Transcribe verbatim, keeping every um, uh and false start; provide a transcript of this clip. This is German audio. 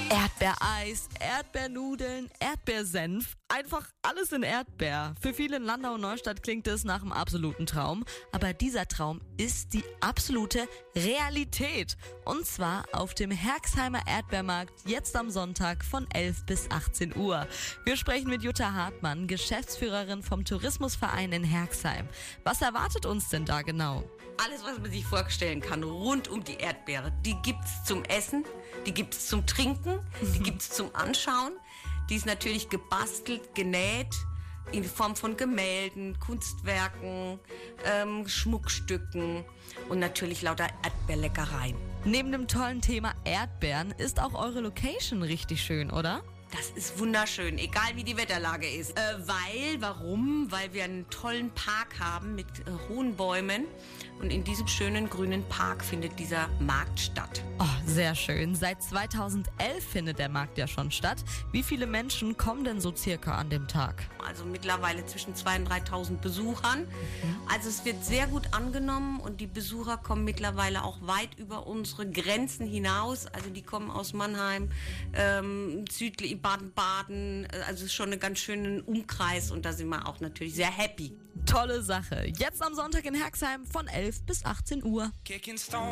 Erdbeereis, Erdbeernudeln, Erdbeersenf, einfach alles in Erdbeer. Für viele in Landau und Neustadt klingt es nach einem absoluten Traum, aber dieser Traum ist die absolute Realität. Und zwar auf dem Herxheimer Erdbeermarkt jetzt am Sonntag von elf bis achtzehn Uhr. Wir sprechen mit Jutta Hartmann, Geschäftsführerin vom Tourismusverein in Herxheim. Was erwartet uns denn da genau? Alles, was man sich vorstellen kann, rund um die Erdbeere. Die gibt's zum Essen, die gibt's zum Trinken, die gibt's zum Anschauen. Die ist natürlich gebastelt, genäht, in Form von Gemälden, Kunstwerken, ähm, Schmuckstücken und natürlich lauter Erdbeerleckereien. Neben dem tollen Thema Erdbeeren ist auch eure Location richtig schön, oder? Das ist wunderschön, egal wie die Wetterlage ist. Äh, weil, warum? Weil wir einen tollen Park haben mit äh, hohen Bäumen. Und in diesem schönen grünen Park findet dieser Markt statt. Oh, sehr schön. Seit zweitausendelf findet der Markt ja schon statt. Wie viele Menschen kommen denn so circa an dem Tag? Also mittlerweile zwischen zweitausend und dreitausend Besuchern. Mhm. Also es wird sehr gut angenommen und die Besucher kommen mittlerweile auch weit über unsere Grenzen hinaus. Also die kommen aus Mannheim, ähm, südlich Baden-Baden. Also es ist schon ein ganz schönen Umkreis und da sind wir auch natürlich sehr happy. Tolle Sache. Jetzt am Sonntag in Herxheim von elf bis achtzehn Uhr.